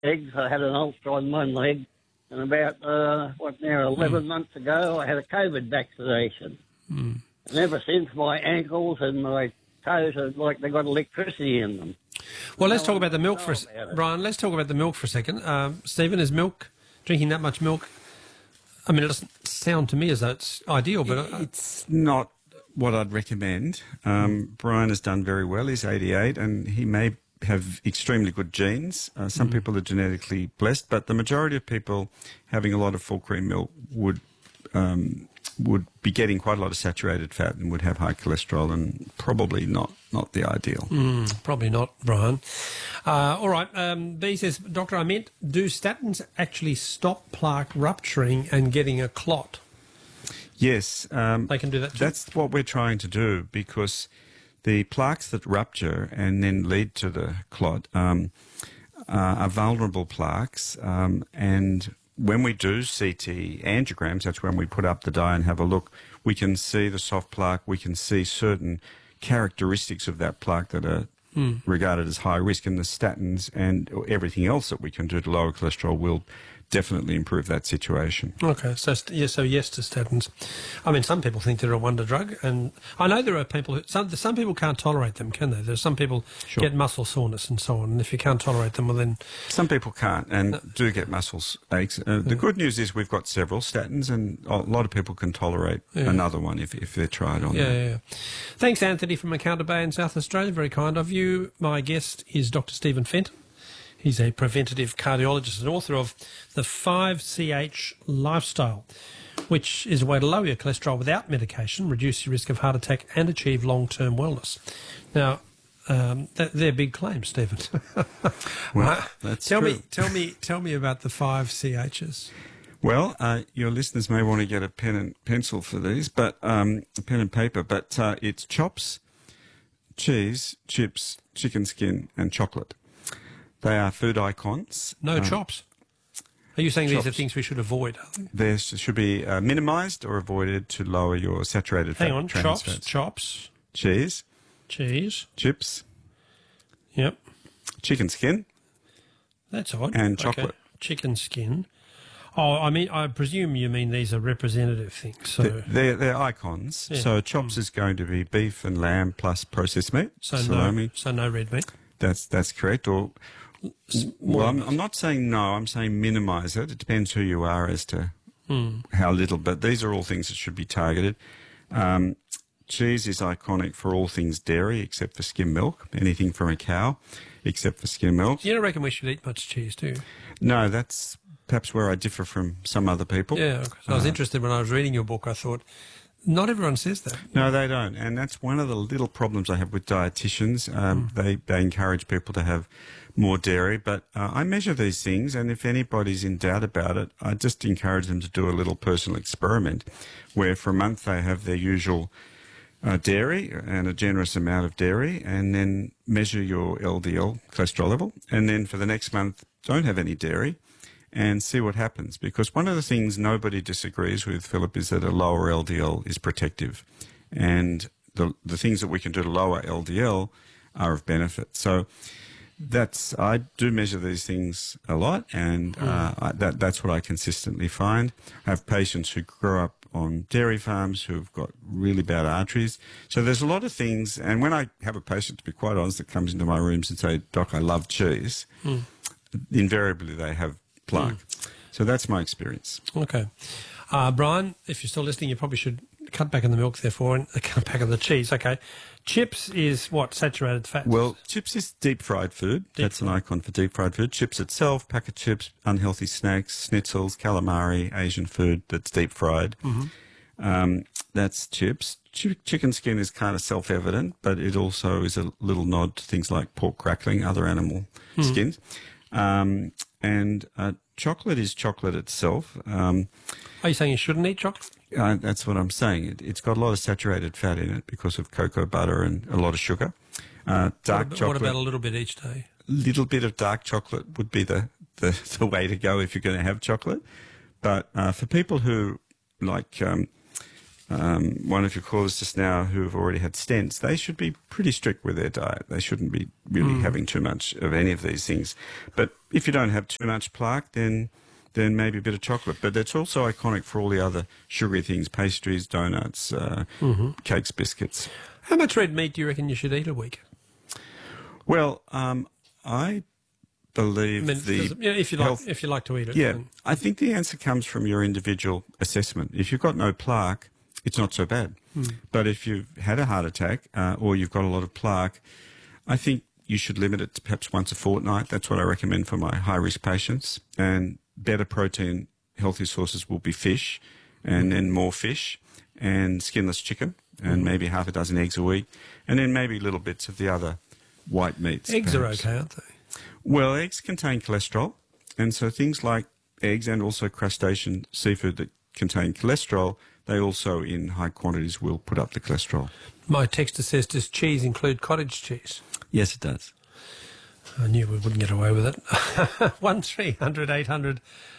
legs. I had an ulcer on one leg. And about, 11 months ago, I had a COVID vaccination. And ever since, my ankles and my toes are like they got electricity in them. Well, let's talk about the milk for a second. Brian, let's talk about the milk for a second. Stephen, is drinking that much milk? I mean, it doesn't sound to me as though it's ideal, but... It's not what I'd recommend. Brian has done very well. He's 88 and he may have extremely good genes. Some people are genetically blessed, but the majority of people having a lot of full cream milk would be getting quite a lot of saturated fat and would have high cholesterol, and probably not the ideal. Probably not, Brian. All right. B says, Doctor, I meant, do statins actually stop plaque rupturing and getting a clot? Yes. They can do that too? That's what we're trying to do, because the plaques that rupture and then lead to the clot are vulnerable plaques, and when we do CT angiograms, that's when we put up the dye and have a look, we can see the soft plaque, we can see certain characteristics of that plaque that are regarded as high risk, and the statins and everything else that we can do to lower cholesterol will definitely improve that situation. Okay, so yes to statins. I mean, some people think they're a wonder drug, and I know there are people who, some people can't tolerate them, can they? There's some people get muscle soreness and so on, and if you can't tolerate them, well then... Some people can't and do get muscle aches. The good news is we've got several statins, and a lot of people can tolerate another one if they're tried on. Yeah. Thanks, Anthony from Encounter Bay in South Australia. Very kind of you. My guest is Dr. Stephen Fenton. He's a preventative cardiologist and author of The 5CH Lifestyle, which is a way to lower your cholesterol without medication, reduce your risk of heart attack, and achieve long-term wellness. Now, they're big claims, Stephen. Well, that's true. Tell me about the 5CHs. Well, your listeners may want to get a pen and pencil for these, but a pen and paper. But it's chops, cheese, chips, chicken skin, and chocolate. They are food icons. No chops. Are you saying chops. These are things we should avoid? They should be minimised or avoided to lower your saturated fat. Hang on, trans fats. chops. Cheese. Chips. Yep. Chicken skin. That's odd. And chocolate. Okay. Chicken skin. Oh, I presume you mean these are representative things. So they're icons. Yeah. So chops is going to be beef and lamb plus processed meat. So salami. No red meat. That's correct. Or well, I'm not saying no. I'm saying minimise it. It depends who you are as to how little. But these are all things that should be targeted. Cheese is iconic for all things dairy except for skim milk. Anything from a cow except for skim milk. You don't reckon we should eat much cheese, do you? No, that's perhaps where I differ from some other people. Yeah, I was interested when I was reading your book. I thought, not everyone says that. No, they don't. And that's one of the little problems I have with dietitians. They encourage people to have more dairy. But I measure these things, and if anybody's in doubt about it, I just encourage them to do a little personal experiment where for a month they have their usual dairy and a generous amount of dairy, and then measure your LDL cholesterol level. And then for the next month, don't have any dairy and see what happens. Because one of the things nobody disagrees with, Philip, is that a lower LDL is protective. And the things that we can do to lower LDL are of benefit. So I do measure these things a lot, and that's what I consistently find. I have patients who grow up on dairy farms who've got really bad arteries. So there's a lot of things, and when I have a patient, to be quite honest, that comes into my rooms and say, Doc, I love cheese, invariably they have plaque. So that's my experience. Okay. Brian, if you're still listening, you probably should cut back on the milk, therefore, and cut back on the cheese. Okay. Chips is what? Saturated fat? Well, chips is deep-fried food. That's an icon for deep-fried food. Chips itself, pack of chips, unhealthy snacks, schnitzels, calamari, Asian food that's deep-fried. That's chips. Chicken skin is kind of self-evident, but it also is a little nod to things like pork crackling, other animal skins. And chocolate is chocolate itself. Are you saying you shouldn't eat chocolate? That's what I'm saying. It's got a lot of saturated fat in it because of cocoa butter and a lot of sugar. Dark chocolate. What about a little bit each day? A little bit of dark chocolate would be the way to go if you're going to have chocolate. But for people who like one of your callers just now who have already had stents, they should be pretty strict with their diet. They shouldn't be really having too much of any of these things. But if you don't have too much plaque, then maybe a bit of chocolate. But it's also iconic for all the other sugary things, pastries, donuts, cakes, biscuits. How much red meat do you reckon you should eat a week? Well, I believe if you like to eat it. Yeah, I think the answer comes from your individual assessment. If you've got no plaque, it's not so bad. But if you've had a heart attack or you've got a lot of plaque, I think you should limit it to perhaps once a fortnight. That's what I recommend for my high-risk patients. And better protein, healthy sources will be fish, and then more fish, and skinless chicken, and maybe half a dozen eggs a week, and then maybe little bits of the other white meats. Eggs perhaps. are okay, aren't they? Well, eggs contain cholesterol, and so things like eggs and also crustacean seafood that contain cholesterol, they also in high quantities will put up the cholesterol. My texter says, does cheese include cottage cheese? Yes, it does. I knew we wouldn't get away with it. 1300 800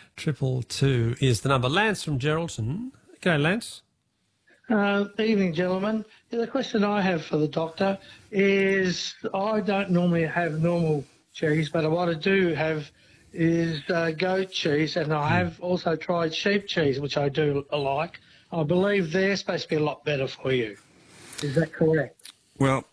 222 is the number. Lance from Geraldton. G'day, Lance. Evening, gentlemen. The question I have for the doctor is I don't normally have normal cheese, but what I do have is goat cheese, and I have also tried sheep cheese, which I do like. I believe they're supposed to be a lot better for you. Is that correct? Well,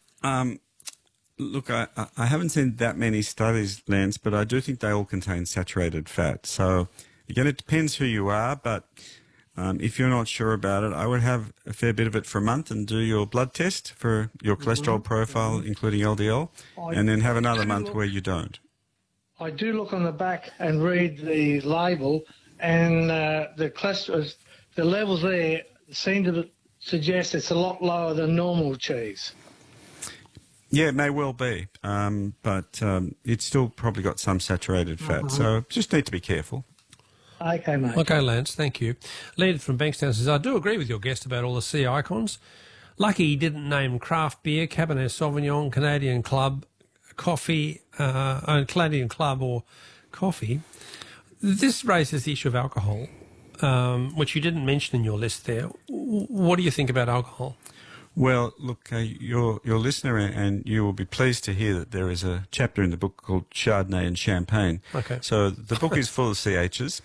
look, I haven't seen that many studies, Lance, but I do think they all contain saturated fat. So, again, it depends who you are, but if you're not sure about it, I would have a fair bit of it for a month and do your blood test for your cholesterol profile, including LDL, and then have another month where you don't. I do look on the back and read the label, and the cholesterol, the levels there seem to suggest it's a lot lower than normal cheese. Yeah, it may well be, but it's still probably got some saturated fat, so just need to be careful. Okay, mate. Okay, Lance, thank you. Leonard from Bankstown says, I do agree with your guest about all the sea icons. Lucky he didn't name craft beer, Cabernet Sauvignon, Canadian Club, coffee, Canadian Club or coffee. This raises the issue of alcohol, which you didn't mention in your list there. What do you think about alcohol? Well, look, your listener and you will be pleased to hear that there is a chapter in the book called Chardonnay and Champagne. Okay. So the book is full of CHs.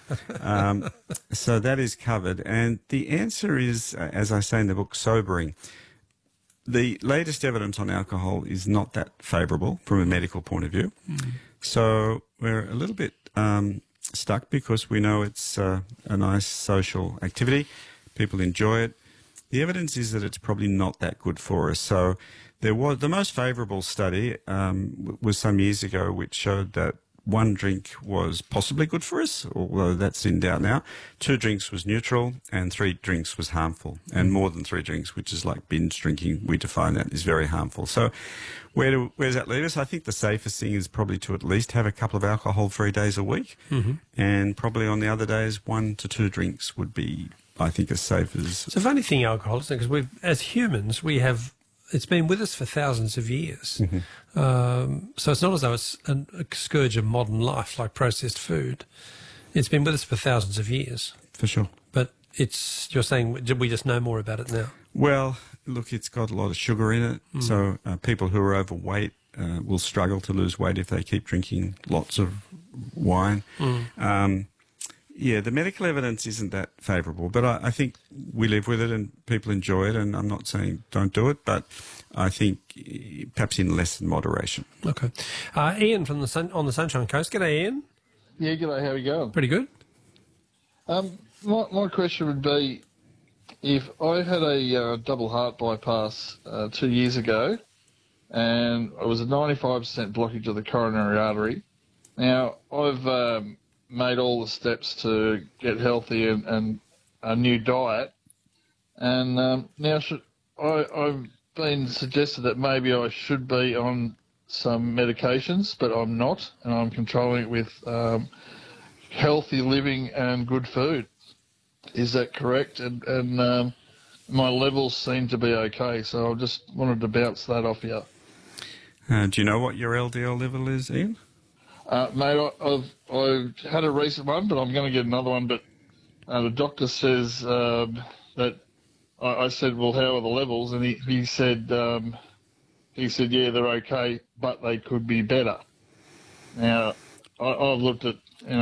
So that is covered. And the answer is, as I say in the book, sobering. The latest evidence on alcohol is not that favourable from a medical point of view. So we're a little bit stuck because we know it's a nice social activity. People enjoy it. The evidence is that it's probably not that good for us. So there was the most favourable study was some years ago, which showed that 1 drink was possibly good for us, although that's in doubt now. 2 drinks was neutral, and 3 drinks was harmful. And more than 3 drinks, which is like binge drinking, we define that, is very harmful. So where does that leave us? I think the safest thing is probably to at least have a couple of alcohol-free days a week, and probably on the other days 1 to 2 drinks would be, I think, as safe as... It's a funny thing, alcohol, isn't it? Because as humans, it's been with us for thousands of years. So it's not as though it's a scourge of modern life like processed food. It's been with us for thousands of years. For sure. But you're saying we just know more about it now? Well, look, it's got a lot of sugar in it. So people who are overweight will struggle to lose weight if they keep drinking lots of wine. Yeah, the medical evidence isn't that favourable, but I think we live with it and people enjoy it, and I'm not saying don't do it, but I think perhaps in less than moderation. Okay. Ian from on the Sunshine Coast. G'day, Ian. Yeah, g'day, how are you going? Pretty good. My question would be, if I had a double heart bypass 2 years ago, and it was a 95% blockage of the coronary artery. Now, I've made all the steps to get healthy and a new diet, and now I've been suggested that maybe I should be on some medications, but I'm not, and I'm controlling it with healthy living and good food. Is that correct? And my levels seem to be okay, so I just wanted to bounce that off you. Do you know what your LDL level is, Ian? Mate, I've had a recent one, but I'm going to get another one. But the doctor says that I said, well, how are the levels? And he said, yeah, they're okay, but they could be better. Now, I've looked at